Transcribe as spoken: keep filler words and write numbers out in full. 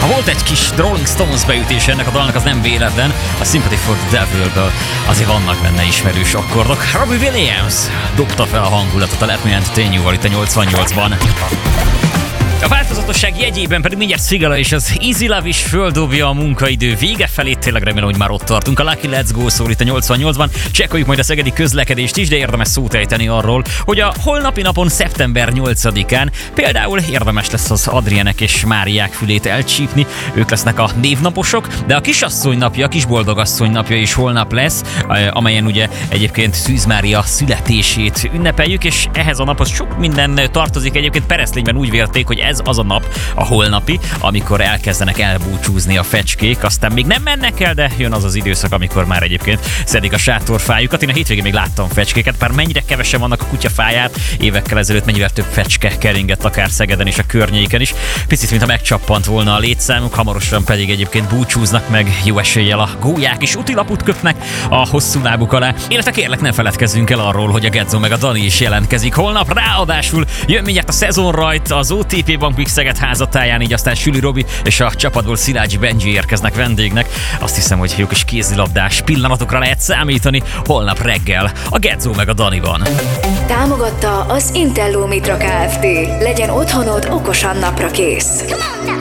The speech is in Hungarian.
Ha volt egy kis Rolling Stones beütés ennek a dalnak, az nem véletlen. A Sympathy for the Devil-ből azért vannak benne ismerős akkordok. Robbie Williams dobta fel a hangulatot a Let Me Entertain You-val itt a nyolcvannyolcban. A változatosság jegyében pedig mindjárt Sigala és az Easy Love is földobja a munkaidő vége felé. Tényleg remélem, hogy már ott tartunk. A Lucky Let's Go szól itt a nyolcvannyolcban. Csekkoljuk majd a szegedi közlekedést is, de érdemes szót ejteni arról, hogy a holnapi napon, szeptember nyolcadikán például érdemes lesz az Adrienek és Máriák fülét elcsípni. Ők lesznek a névnaposok, de a kisasszony napja, a kisboldogasszony napja is holnap lesz, amelyen ugye egyébként Szűz Mária születését ünnepeljük, és ehhez a naphoz sok minden tartozik. Egyébként Pereszlényben úgy vélték, hogy ez az a nap, a holnapi, amikor elkezdenek elbúcsúzni a fecskék, aztán még nem mennek el, de jön az az időszak, amikor már egyébként szedik a sátorfájukat. Én a hétvégén még láttam fecskéket, bár mennyire kevesen vannak a kutyafáját, évekkel ezelőtt mennyivel több fecske keringett akár Szegeden és a környéken is. Picit, mintha megcsappant volna a létszámuk, hamarosan pedig egyébként búcsúznak meg, jó eséllyel a gólyák is útilaput köpnek a hosszú lábuk alá. Illetve kérlek, ne feledkezzünk el arról, hogy a Gedzó meg a Dani is jelentkezik holnap, ráadásul jön mindjárt a szezonrajt az o té pé Bank Szeged házatáján, így aztán Süli Robi és a csapatból Szilágyi Benji érkeznek vendégnek. Azt hiszem, hogy jó kis kézilabdás pillanatokra lehet számítani holnap reggel a Gedzó meg a Daniban. Támogatta az Intello Mitra Kft. Legyen otthonod okosan napra kész.